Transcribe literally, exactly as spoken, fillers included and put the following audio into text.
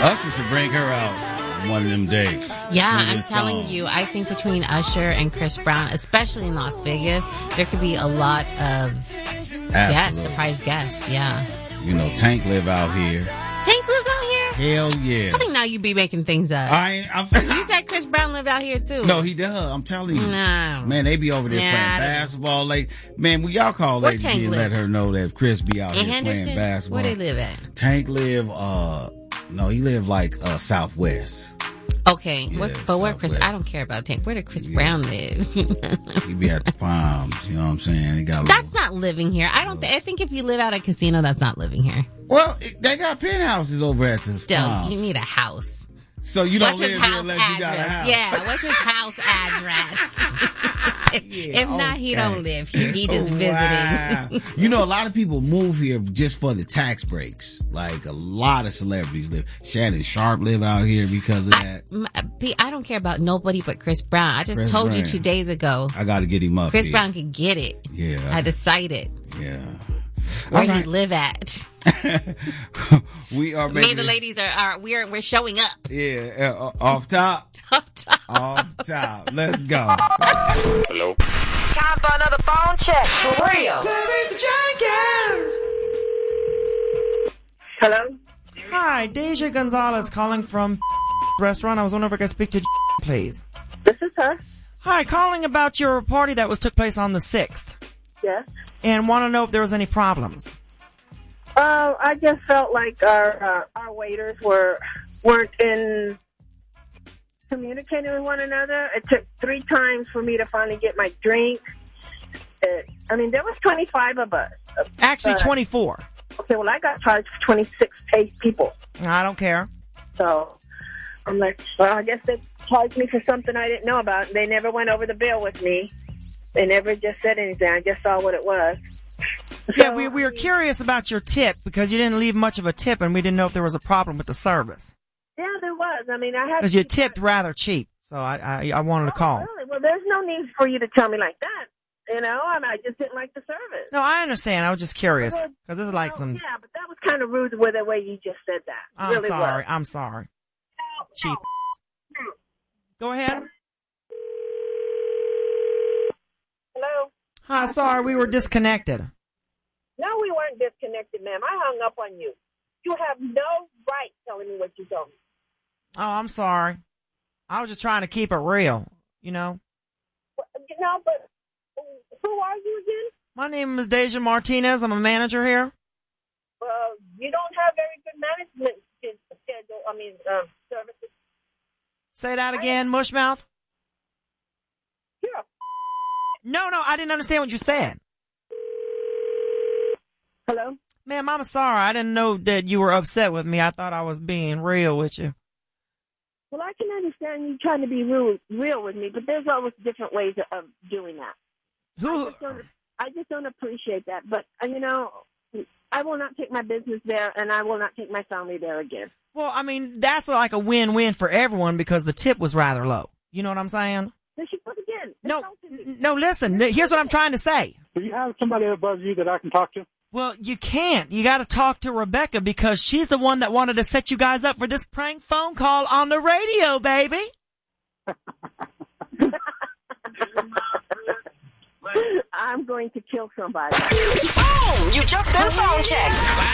Usher should bring her out one of them days. Yeah, I'm telling you, I think between Usher and Chris Brown, especially in Las Vegas, there could be a lot of guests, surprise guests. Yeah. You know, Tank live out here. Tank lives out here? Hell yeah. I think now you be making things up. I ain't, I'm, you said Chris Brown lived out here too. No, he does. I'm telling you. Nah. Man, they be over there nah, playing basketball. Like, man, when y'all call Lady G and let her know that Chris be out in here Henderson? playing basketball. Where they live at? Tank live, uh, no, he live like uh, Southwest. Okay, Yeah, what, but where Chris? Southwest. I don't care about Tank. Where did Chris Yeah. Brown live? He be at the farms. You know what I'm saying? He got. A That's little, not living here. I don't. Th- I think if you live out at a casino, that's not living here. well, they got penthouses over at the Still, farm. you need a house. So you don't What's live his here house unless you got a address? house. Yeah, what's his house address? Yeah, if not, he okay. don't live here. He just Oh, visiting. wow. You know, a lot of people move here just for the tax breaks. Like a lot of celebrities live. Shannon Sharp live out here because of that. I, m- P- I don't care about nobody but Chris Brown. I just Chris told you Brown. two days ago. I got to get him up. Chris here. Brown could get it. Yeah. I decided Yeah. where All he right. live at. We are Me making and the ladies are, are we're we're showing up. Yeah, uh, off top. Up top. Off top. Let's go. Hello. Time for another phone check. For real. Hello? Hi, Deja Gonzalez calling from restaurant. I was wondering if I could speak to please. This is her. Hi, calling about your party that was took place on the sixth, Yes. and want to know if there was any problems. Uh, I just felt like our uh, our waiters were weren't in communicating with one another. It took three times for me to finally get my drink. It, I mean, there was twenty-five of us. Actually, Uh, twenty-four. Okay, well, I got charged for twenty-six paid people. I don't care. So I'm like, well, I guess they charged me for something I didn't know about. They never went over the bill with me. They never just said anything. I just saw what it was. Yeah, So, we we I were mean, curious about your tip because you didn't leave much of a tip, and we didn't know if there was a problem with the service. Yeah, there was. I mean, I had Because you tipped rather cheap, so I I, I wanted to Oh, call. really? Well, there's no need for you to tell me like that. You know, I, mean, I just didn't like the service. No, I understand. I was just curious Well, because this is like Oh, some. yeah, but that was kind of rude with the way you just said that. I'm really sorry. Was. I'm sorry. Cheap. No. Go ahead. Hello? Hi, sorry, we were disconnected. No, we weren't disconnected, ma'am. I hung up on you. You have no right telling me what you told me. Oh, I'm sorry. I was just trying to keep it real, you know. Well, No, but who are you again? My name is Deja Martinez. I'm a manager here. Well, you don't have very good management schedule. I mean, um, services. Say that again, Mushmouth. You're a No, no, I didn't understand what you said. Hello? Ma'am, I'm sorry. I didn't know that you were upset with me. I thought I was being real with you. Well, I can understand you trying to be real, real with me, but there's always different ways of doing that. I Who? just don't, I just don't appreciate that. But, uh, you know, I will not take my business there, and I will not take my family there again. Well, I mean, that's like a win-win for everyone because the tip was rather low. You know what I'm saying? Then she put again. No, n- no, listen. Here's what I'm trying to say. Do you have somebody above you that I can talk to? Well, you can't. You got to talk to Rebecca because she's the one that wanted to set you guys up for this prank phone call on the radio, baby. I'm going to kill somebody. Boom! You just did a phone check.